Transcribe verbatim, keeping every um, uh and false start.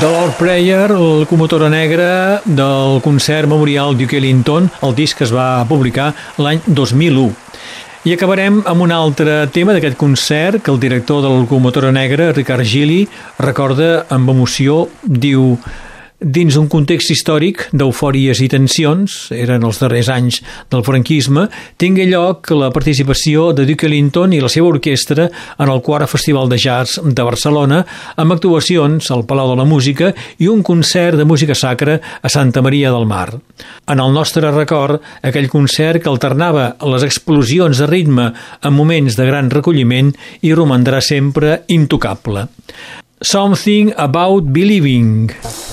The Lord Prayer, la locomotora negra del concert memorial Duke Ellington, el disc que es va publicar l'any dos mil u. I acabarem amb un altre tema d'aquest concert que el director de la locomotora negra, Ricard Gili, recorda amb emoció. Diu: dins un context històric d'eufòries i tensions, eren els darrers anys del franquisme, tingué lloc la participació de Duke Ellington i la seva orquestra en el quart Festival de Jazz de Barcelona, amb actuacions al Palau de la Música i un concert de música sacra a Santa Maria del Mar. En el nostre record, aquell concert que alternava les explosions de ritme amb moments de gran recolliment i romandrà sempre intocable. Something About Believing.